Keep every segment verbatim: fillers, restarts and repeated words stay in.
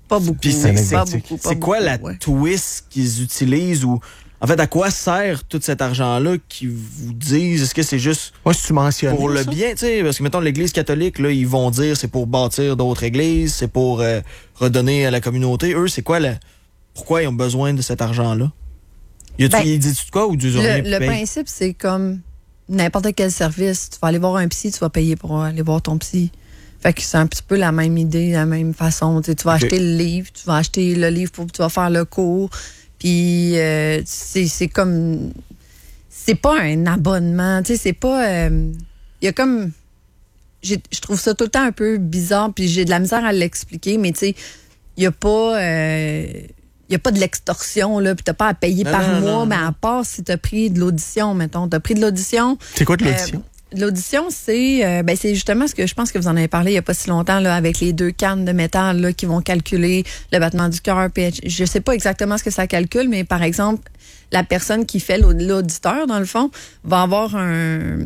Pas beaucoup. Puis c'est, c'est, pas c'est, beaucoup, pas c'est beaucoup, quoi la ouais. twist qu'ils utilisent ou en fait à quoi sert tout cet argent-là qu'ils vous disent? Est-ce que c'est juste ouais, si tu mentionnes pour le ça? bien, tu sais, parce que mettons l'Église catholique là, ils vont dire c'est pour bâtir d'autres églises, c'est pour euh, redonner à la communauté. Eux, c'est quoi la pourquoi ils ont besoin de cet argent-là? Y a-tu, Ben, ils disent de quoi ou du rien Le, le principe, c'est comme n'importe quel service. Tu vas aller voir un psy, tu vas payer pour aller voir ton psy. Fait que c'est un petit peu la même idée, la même façon. Tu sais, tu vas okay. acheter le livre, tu vas acheter le livre pour tu vas faire le cours. Puis euh, c'est, c'est comme c'est pas un abonnement, tu sais, c'est pas il euh, y a comme j'ai, je trouve ça tout le temps un peu bizarre puis j'ai de la misère à l'expliquer, mais tu sais, il y a pas euh, il y a pas de l'extorsion là, puis t'as pas à payer non, par non, mois, non, mais non. à part si t'as pris de l'audition, mettons, t'as pris de l'audition. C'est quoi de l'audition? Euh, L'audition, c'est euh, ben c'est justement ce que je pense que vous en avez parlé il y a pas si longtemps là, avec les deux cannes de métal là, qui vont calculer le battement du cœur. Puis je sais pas exactement ce que ça calcule, mais par exemple, la personne qui fait l'auditeur dans le fond va avoir un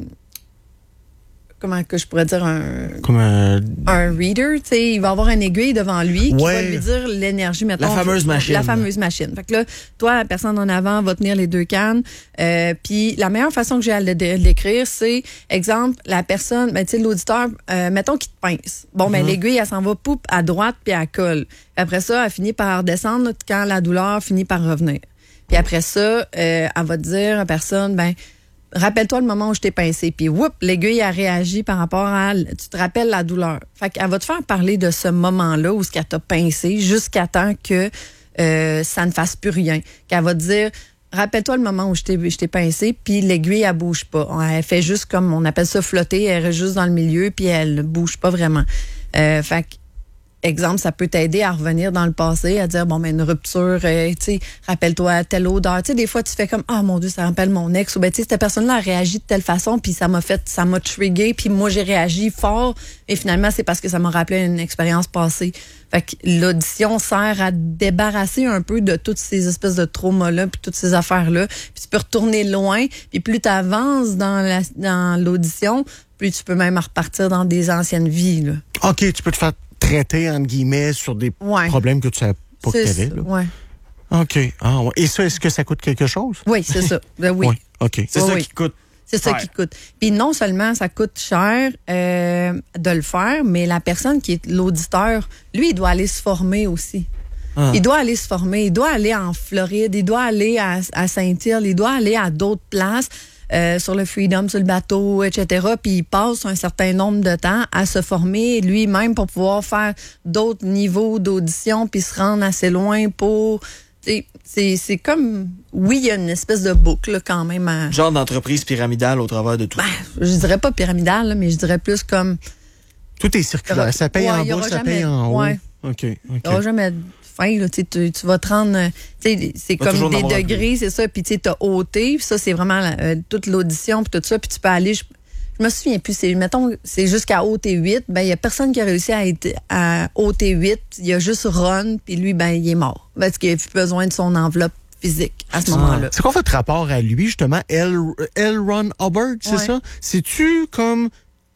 comment que je pourrais dire un Comme un un reader, tu sais, il va avoir une aiguille devant lui qui ouais. va lui dire l'énergie, mettons. La fameuse machine. La fameuse machine. Fait que là, toi, la personne en avant va tenir les deux cannes. Euh, puis la meilleure façon que j'ai à le dé- l'écrire, c'est, exemple, la personne, ben, tu sais, l'auditeur, euh, mettons qu'il te pince. Bon, ben, Mm-hmm. l'aiguille, elle s'en va poup à droite puis elle colle. Après ça, elle finit par redescendre quand la douleur finit par revenir. Puis après ça, euh, elle va te dire à la personne, ben, rappelle-toi le moment où je t'ai pincé. Puis, whoop, l'aiguille a réagi par rapport à... Tu te rappelles la douleur. Fait qu'elle va te faire parler de ce moment-là où ce qu'elle t'a pincé jusqu'à temps que euh, ça ne fasse plus rien. Qu'elle va te dire, rappelle-toi le moment où je t'ai, je t'ai pincé, puis l'aiguille, elle bouge pas. Elle fait juste comme, on appelle ça flotter, elle reste juste dans le milieu, puis elle ne bouge pas vraiment. Euh, fait que, exemple, ça peut t'aider à revenir dans le passé, à dire, bon, mais une rupture, euh, tu sais, rappelle-toi telle odeur. Tu sais, des fois, tu fais comme, ah, mon Dieu, ça rappelle mon ex. Ou, ben, tu sais, cette personne-là a réagi de telle façon, puis ça m'a fait, ça m'a trigué, puis moi, j'ai réagi fort. Et finalement, c'est parce que ça m'a rappelé une expérience passée. Fait que l'audition sert à débarrasser un peu de toutes ces espèces de traumas-là, puis toutes ces affaires-là. Puis tu peux retourner loin, puis plus tu avances dans, la, dans l'audition, plus tu peux même repartir dans des anciennes vies, là. OK, tu peux te faire traiter, entre guillemets, sur des Ouais. problèmes que tu savais pas que C'est tu avais. ça, Là. ouais. OK. Ah, ouais. Et ça, est-ce que ça coûte quelque chose? Oui, c'est ça. Ben oui. Ouais. OK. C'est Oui, ça oui. qui coûte. C'est ça cher. qui coûte. Puis non seulement ça coûte cher euh, de le faire, mais la personne qui est l'auditeur, lui, il doit aller se former aussi. Ah. Il doit aller se former. Il doit aller en Floride. Il doit aller à, à Saint-Hyacinthe. Il doit aller à d'autres places. Euh, sur le Freedom, sur le bateau, et cetera. Puis il passe un certain nombre de temps à se former lui-même pour pouvoir faire d'autres niveaux d'audition puis se rendre assez loin pour... C'est, c'est, c'est comme... Oui, il y a une espèce de boucle là, quand même. À, Genre d'entreprise pyramidale au travers de tout. ben, je dirais pas pyramidal, là, mais je dirais plus comme... Tout est circulaire. Ça paye Ouais, en il y bas, aura ça jamais- paye en haut. ouais. OK. Il n'y OK. aura jamais de fin. Là, tu, sais, tu, tu vas te rendre... euh, tu sais, c'est Va comme toujours en des avoir un degrés, c'est ça. Puis tu as ôté. Puis ça, c'est vraiment la- euh, toute l'audition. Puis tout ça. Puis tu peux aller... Je, je me souviens plus. C'est, mettons, c'est jusqu'à O T huit. Ben, il n'y a personne qui a réussi à être à O T huit. Il y a juste Ron. Puis lui, ben, il est mort. Parce qu'il a plus besoin de son enveloppe physique à ce moment-là. C'est quoi votre rapport à lui, justement? L. L. Ron Hubbard, c'est Ouais. ça? C'est-tu comme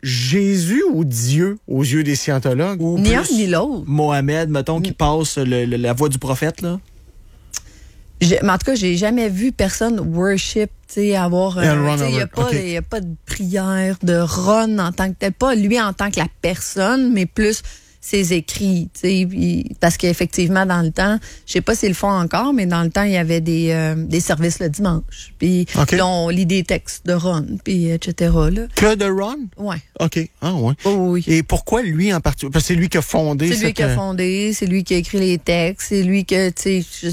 Jésus ou Dieu aux yeux des scientologues? Ou Ni un plus ni l'autre. Mohamed, mettons, Mm. qui passe le- le- la voix du prophète, là. J'ai- mais en tout cas, j'ai jamais vu personne worship, tu sais, avoir... L. Ron tu sais, il n'y a, Hubbard, pas ok. de- il y a pas de prière de Ron en tant que tel. Pas lui en tant que la personne, mais plus ses écrits, tu sais. puis- Parce qu'effectivement, dans le temps, je sais pas s'ils le font encore, mais dans le temps, il y avait des, euh, des services le dimanche. Puis Ok. là, on lit des textes de Ron, puis et cetera. Là. Que de Ron? Ouais. OK. Ah, ouais. Oh, oui. Et pourquoi lui en particulier? Parce que c'est lui qui a fondé C'est lui cette... qui a fondé, c'est lui qui a écrit les textes, c'est lui que, tu sais, je-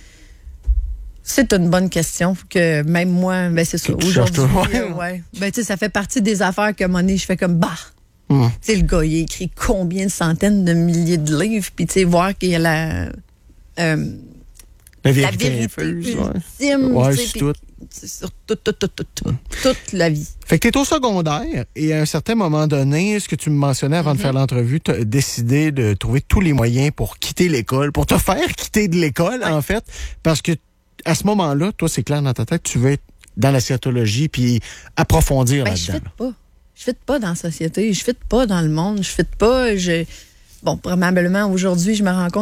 c'est une bonne question que même moi, ben c'est ça. Que tu Aujourd'hui, cherches, toi. euh, ouais. Ben tu sais, ça fait partie des affaires que à un moment donné, je fais comme bah. Hum. Tu sais, le gars, il a écrit combien de centaines de milliers de livres, puis tu sais, voir qu'il y a la, euh, La la vérité, vérité infuse, ouais. ultime, Ouais, tu sais, c'est puis tout. c'est sur tout, tout, tout, tout, tout, toute la vie. Fait que t'es au secondaire et à un certain moment donné, ce que tu me mentionnais avant de faire l'entrevue, tu as décidé de trouver tous les moyens pour quitter l'école, pour te faire quitter de l'école, en fait, parce que à ce moment-là, toi, c'est clair dans ta tête, tu veux être dans la scientologie puis approfondir Ben, je là-dedans. fit pas. Je fit pas dans la société, je fit pas dans le monde, je fit pas, je... Bon, probablement, aujourd'hui, je me rends compte